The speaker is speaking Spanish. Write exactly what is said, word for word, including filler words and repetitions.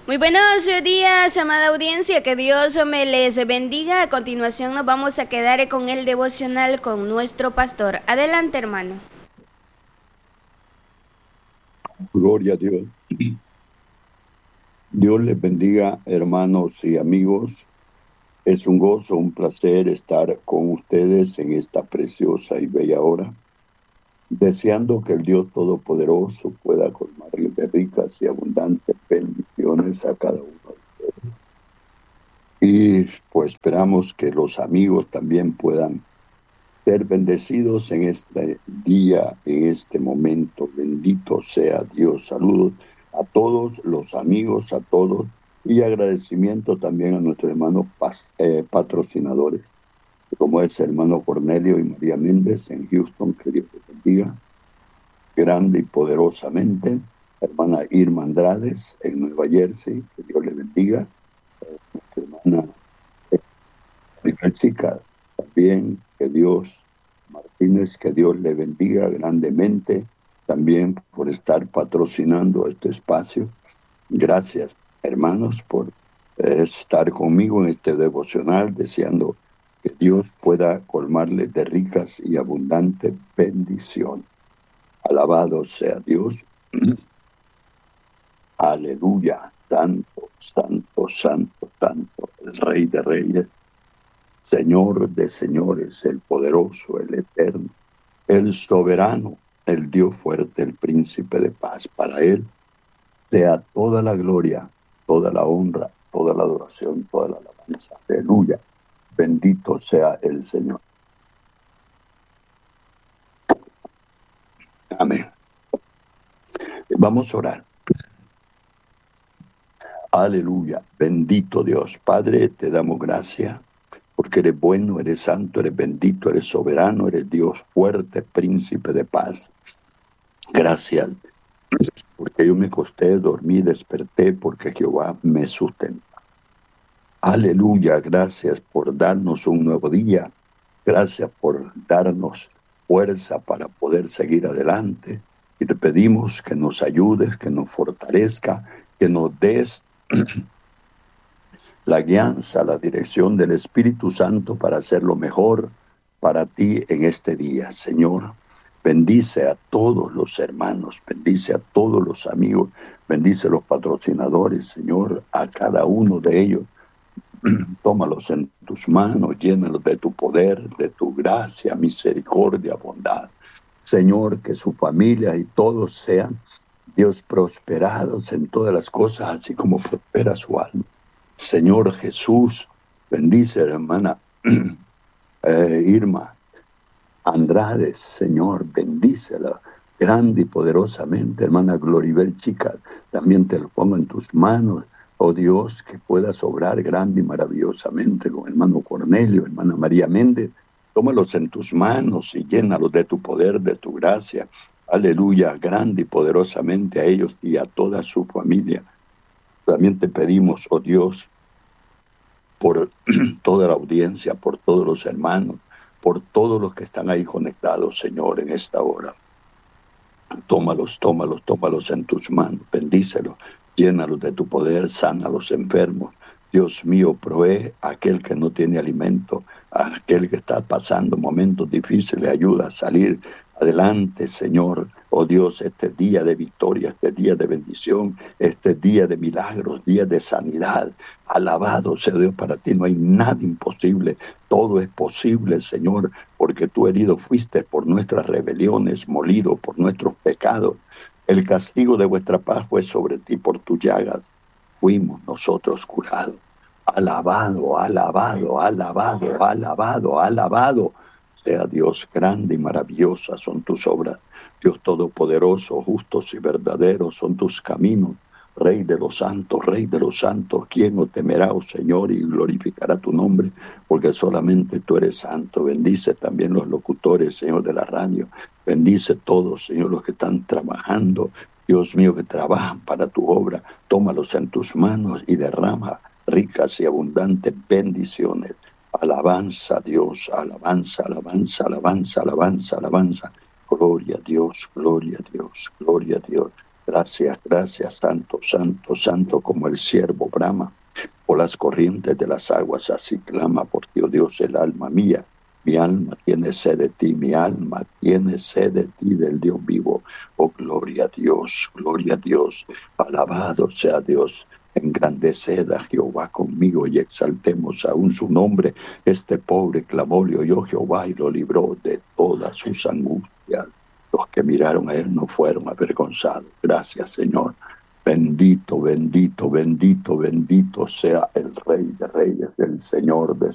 Muy buenos días, amada audiencia, que Dios me les bendiga. A continuación nos vamos a quedar con el devocional con nuestro pastor. Adelante, hermano. Gloria a Dios. Dios les bendiga, hermanos y amigos. Es un gozo, un placer estar con ustedes en esta preciosa y bella hora, deseando que el Dios Todopoderoso pueda colmarles de ricas y abundantes bendiciones a cada uno de ustedes. Y pues esperamos que los amigos también puedan ser bendecidos en este día, en este momento. Bendito sea Dios. Saludos a todos los amigos, a todos, y agradecimiento también a nuestros hermanos eh, patrocinadores, como es el hermano Cornelio y María Méndez en Houston, que Dios les bendiga grande y poderosamente. Hermana Irma Andrades en Nueva Jersey, que Dios les bendiga. Nuestra hermana Chica también, que Dios Martínez, que Dios le bendiga grandemente también por estar patrocinando este espacio. Gracias, hermanos, por eh, estar conmigo en este devocional, deseando que Dios pueda colmarles de ricas y abundantes bendiciones. Alabado sea Dios. Aleluya. Santo, santo, santo, santo, el Rey de Reyes, Señor de señores, el poderoso, el eterno, el soberano, el Dios fuerte, el príncipe de paz. Para Él sea toda la gloria, toda la honra, toda la adoración, toda la alabanza. Aleluya. Bendito sea el Señor. Amén. Vamos a orar. Aleluya. Bendito Dios. Padre, te damos gracias porque eres bueno, eres santo, eres bendito, eres soberano, eres Dios fuerte, príncipe de paz. Gracias, porque yo me acosté, dormí, desperté, porque Jehová me sustenta. Aleluya, gracias por darnos un nuevo día. Gracias por darnos fuerza para poder seguir adelante. Y te pedimos que nos ayudes, que nos fortalezca, que nos des la guianza, la dirección del Espíritu Santo para hacer lo mejor para ti en este día. Señor, bendice a todos los hermanos, bendice a todos los amigos, bendice a los patrocinadores, Señor, a cada uno de ellos. Tómalos en tus manos, llénalos de tu poder, de tu gracia, misericordia, bondad. Señor, que su familia y todos sean, Dios, prosperados en todas las cosas, así como prospera su alma. Señor Jesús, bendice a la hermana eh, Irma Andrade, Señor, bendícela grande y poderosamente. Hermana Gloribel Chica, también te lo pongo en tus manos. Oh Dios, que puedas obrar grande y maravillosamente con hermano Cornelio, hermana María Méndez. Tómalos en tus manos y llénalos de tu poder, de tu gracia. Aleluya, grande y poderosamente a ellos y a toda su familia. También te pedimos, oh Dios, por toda la audiencia, por todos los hermanos, por todos los que están ahí conectados, Señor, en esta hora. Tómalos, tómalos, tómalos en tus manos, bendícelos, llénalos de tu poder, sana a los enfermos. Dios mío, provee a aquel que no tiene alimento, a aquel que está pasando momentos difíciles, ayuda a salir adelante, Señor. Oh Dios, este día de victoria, este día de bendición, este día de milagros, día de sanidad. Alabado sea Dios, para ti no hay nada imposible. Todo es posible, Señor, porque tú herido fuiste por nuestras rebeliones, molido por nuestros pecados. El castigo de vuestra paz fue sobre ti, por tus llagas fuimos nosotros curados. Alabado, alabado, alabado, alabado, alabado sea Dios. Grande y maravillosa son tus obras. Dios todopoderoso, justos y verdaderos son tus caminos. Rey de los santos, Rey de los santos, ¿quién no temerá, oh Señor, y glorificará tu nombre? Porque solamente tú eres santo. Bendice también los locutores, Señor, de la radio. Bendice todos, Señor, los que están trabajando. Dios mío, que trabajan para tu obra. Tómalos en tus manos y derrama ricas y abundantes bendiciones. Alabanza a Dios, alabanza, alabanza, alabanza, alabanza, alabanza. Gloria a Dios, gloria a Dios, gloria a Dios. Gracias, gracias, santo, santo, santo, como el siervo brama por las corrientes de las aguas, así clama por ti, oh Dios, el alma mía. Mi alma tiene sed de ti, mi alma tiene sed de ti, del Dios vivo. Oh, gloria a Dios, gloria a Dios, alabado sea Dios. Engrandeced a Jehová conmigo y exaltemos aún su nombre. Este pobre clamó, le oyó Jehová y lo libró de todas sus angustias. Los que miraron a él no fueron avergonzados. Gracias, Señor. Bendito, bendito, bendito, bendito sea el Rey de Reyes, el Señor de